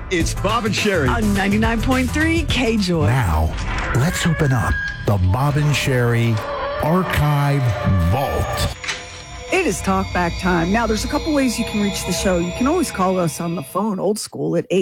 It's Bob and Sherry. On 99.3 K-Joy. Now, let's open up the Bob and Sherry Archive Vault. It is talkback time. Now, there's a couple ways you can reach the show. You can always call us on the phone, old school, at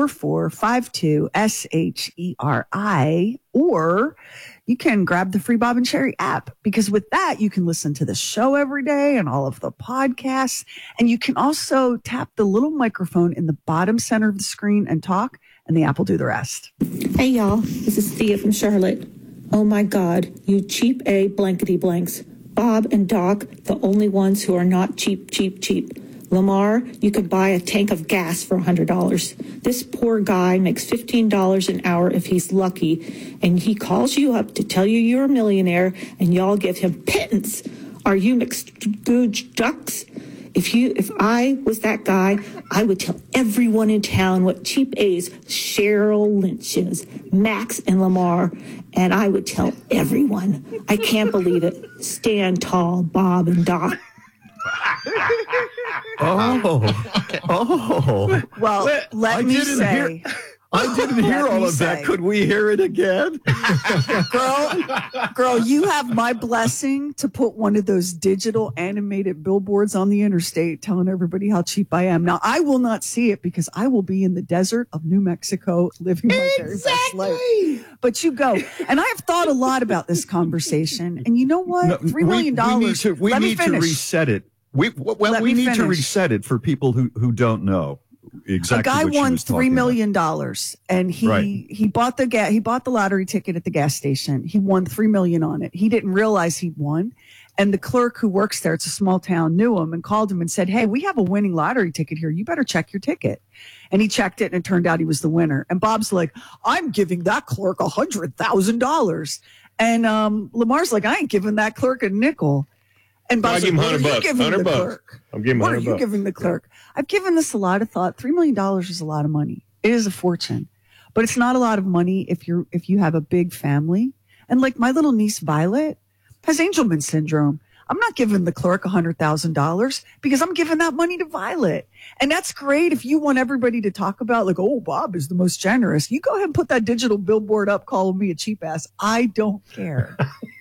844-52-SHERI, or you can grab the free Bob and Sherry app, because with that, you can listen to the show every day and all of the podcasts. And you can also tap the little microphone in the bottom center of the screen and talk, and the app will do the rest. Hey, y'all. This is Thea from Charlotte. Oh, my God. You cheap A blankety blanks. Bob and Doc, the only ones who are not cheap. Lamar, you could buy a tank of gas for $100. This poor guy makes $15 an hour if he's lucky, and he calls you up to tell you you're a millionaire, and y'all give him pittance. Are you McScrooge ducks? If I was that guy, I would tell everyone in town what cheap A's Cheryl Lynch is, Max and Lamar, and I would tell everyone. I can't believe it. Stand tall, Bob and Doc. Well, let me say... I didn't hear all of that. Could we hear it again? Girl, you have my blessing to put one of those digital animated billboards on the interstate telling everybody how cheap I am. Now, I will not see it because I will be in the desert of New Mexico living my very best life. But you go. And I have thought a lot about this conversation. And you know what? No, $3 million. We need to reset it. We need to reset it for people who don't know. Exactly. A guy won $3 million, and he bought the lottery ticket at the gas station. He won $3 million on it. He didn't realize he won, and the clerk who works there, it's a small town, knew him and called him and said, "Hey, we have a winning lottery ticket here. You better check your ticket." And he checked it, and it turned out he was the winner. And Bob's like, "I'm giving that clerk $100,000," and Lamar's like, "I ain't giving that clerk a nickel." And Bob's like, "What are you giving the clerk? I'm giving What are $100. you giving the clerk?" I've given this a lot of thought. $3 million is a lot of money. It is a fortune, but it's not a lot of money if you have a big family. And like my little niece Violet has Angelman syndrome. I'm not giving the clerk $100,000 because I'm giving that money to Violet. And that's great if you want everybody to talk about like, oh, Bob is the most generous. You go ahead and put that digital billboard up calling me a cheap ass. I don't care.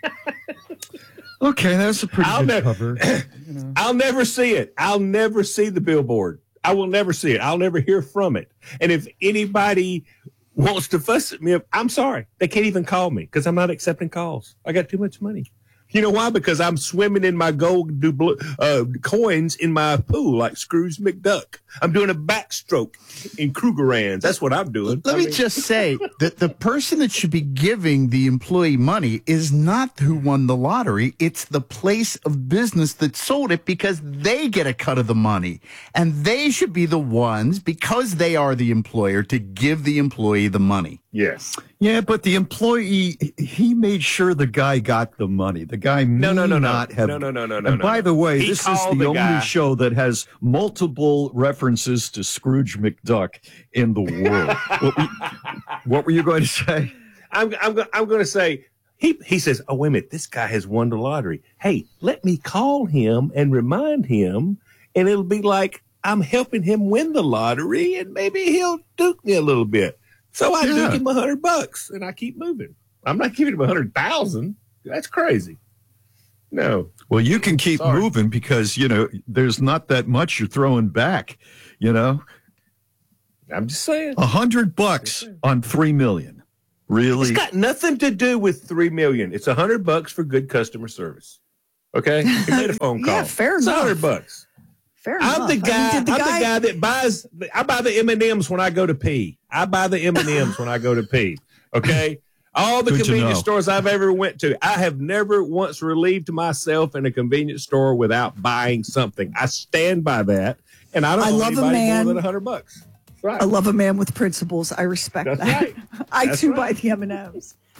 Okay, that's a pretty good cover. I'll never see it. I'll never see the billboard. I will never see it. I'll never hear from it. And if anybody wants to fuss at me, I'm sorry. They can't even call me because I'm not accepting calls. I got too much money. You know why? Because I'm swimming in my gold coins in my pool like Scrooge McDuck. I'm doing a backstroke in Krugerrands. That's what I'm doing. Let me just say that the person that should be giving the employee money is not who won the lottery. It's the place of business that sold it because they get a cut of the money. And they should be the ones, because they are the employer, to give the employee the money. Yes. Yeah, but the employee, he made sure the guy got the money. The guy may not have. No. And by the way, this is the only show that has multiple references to Scrooge McDuck in the world. What were you going to say? I'm going to say, he says, oh, wait a minute, this guy has won the lottery. Hey, let me call him and remind him, and it'll be like I'm helping him win the lottery, and maybe he'll duke me a little bit. So I duke him $100, and I keep moving. I'm not giving him 100,000. That's crazy. No. Well, you can keep moving because, there's not that much you're throwing back, I'm just saying. $100 on $3 million. Really? It's got nothing to do with $3 million. It's $100 for good customer service. Okay? He made a phone call. Yeah, fair enough. It's $100. Fair enough. I'm the guy that buys. I buy the M&Ms when I go to pee. I buy the M&Ms when I go to pee. Okay. All the convenience stores I've ever went to, I have never once relieved myself in a convenience store without buying something. I stand by that, and I don't owe anybody more than $100. Right. I love a man with principles. I respect that. Right. I too buy the M&Ms.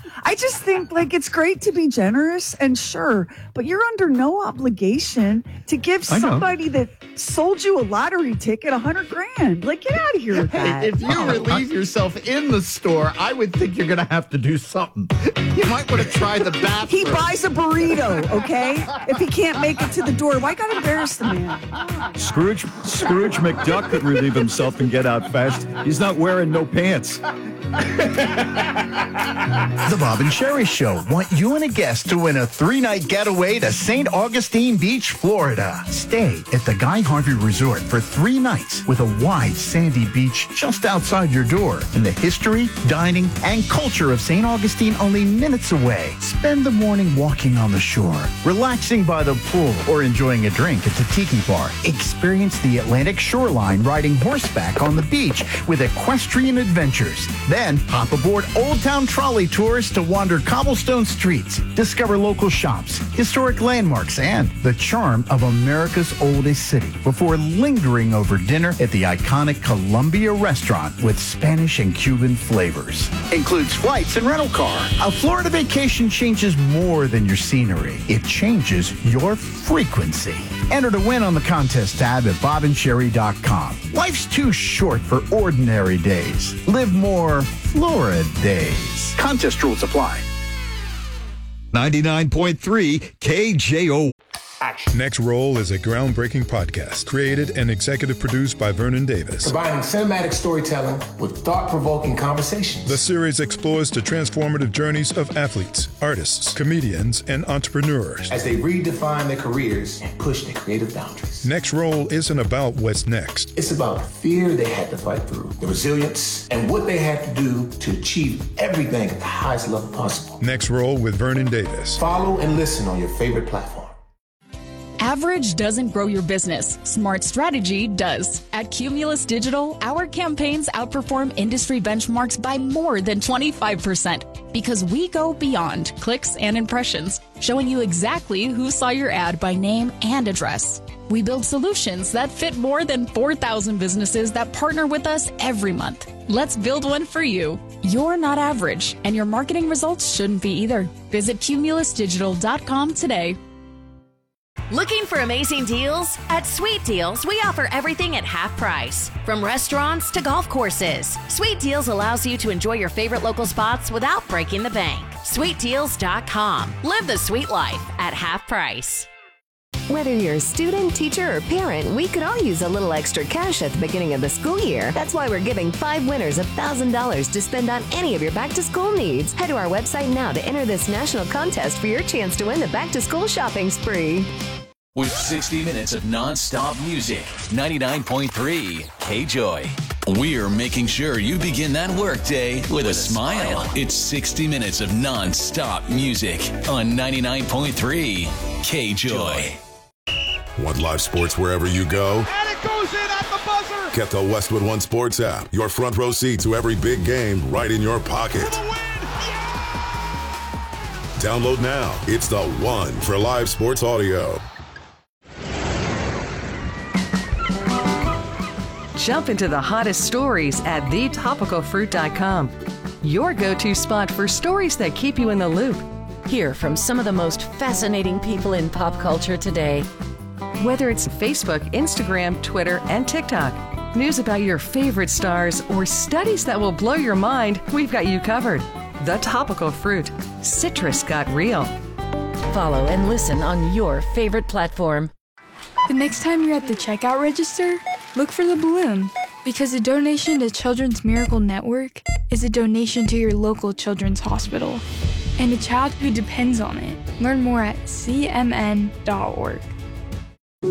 I just think like it's great to be generous and sure, but you're under no obligation to give somebody that sold you a lottery ticket $100,000. Like, get out of here with that. If you relieve yourself in the store, I would think you're going to have to do something. You might want to try the bathroom. He buys a burrito, okay? If he can't make it to the door, why got to embarrass the man? Scrooge McDuck could relieve himself and get out fast. He's not wearing no pants. The Bob and Sherry Show want you and a guest to win a 3-night getaway to St. Augustine Beach, Florida. Stay at the Guy Harvey Resort for 3 nights with a wide sandy beach just outside your door. And the history, dining, and culture of St. Augustine only minutes away. Spend the morning walking on the shore, relaxing by the pool, or enjoying a drink at the Tiki Bar. Experience the Atlantic shoreline riding horseback on the beach with equestrian adventures. Then hop aboard Old Town trolley tours to wander cobblestone streets, discover local shops, historic landmarks, and the charm of America's oldest city before lingering over dinner at the iconic Columbia restaurant with Spanish and Cuban flavors. Includes flights and rental car. A Florida vacation changes more than your scenery. It changes your frequency. Enter to win on the contest tab at bobandsherry.com. Life's too short for ordinary days. Live more Florida days. Contest rules apply. 99.3 KJO. Action. Next Roll is a groundbreaking podcast created and executive produced by Vernon Davis. Combining cinematic storytelling with thought-provoking conversations. The series explores the transformative journeys of athletes, artists, comedians, and entrepreneurs as they redefine their careers and push their creative boundaries. Next Roll isn't about what's next. It's about the fear they had to fight through, the resilience, and what they had to do to achieve everything at the highest level possible. Next Roll with Vernon Davis. Follow and listen on your favorite platform. Average doesn't grow your business. Smart strategy does. At Cumulus Digital, our campaigns outperform industry benchmarks by more than 25% because we go beyond clicks and impressions, showing you exactly who saw your ad by name and address. We build solutions that fit more than 4,000 businesses that partner with us every month. Let's build one for you. You're not average, and your marketing results shouldn't be either. Visit cumulusdigital.com today. Looking for amazing deals? At Sweet Deals, we offer everything at half price. From restaurants to golf courses, Sweet Deals allows you to enjoy your favorite local spots without breaking the bank. SweetDeals.com. Live the sweet life at half price. Whether you're a student, teacher, or parent, we could all use a little extra cash at the beginning of the school year. That's why we're giving 5 winners $1,000 to spend on any of your back-to-school needs. Head to our website now to enter this national contest for your chance to win the back-to-school shopping spree. With 60 minutes of non-stop music, 99.3 KJOY. We're making sure you begin that workday with a smile. It's 60 minutes of non-stop music on 99.3 KJOY. Want live sports wherever you go? And it goes in at the buzzer! Get the Westwood One Sports app. Your front row seat to every big game right in your pocket. Download now. It's the one for live sports audio. Jump into the hottest stories at thetopicalfruit.com. Your go-to spot for stories that keep you in the loop. Hear from some of the most fascinating people in pop culture today. Whether it's Facebook, Instagram, Twitter, and TikTok, news about your favorite stars, or studies that will blow your mind, we've got you covered. The Topical Fruit. Citrus got real. Follow and listen on your favorite platform. The next time you're at the checkout register, look for the balloon, because a donation to Children's Miracle Network is a donation to your local children's hospital and a child who depends on it. Learn more at cmn.org.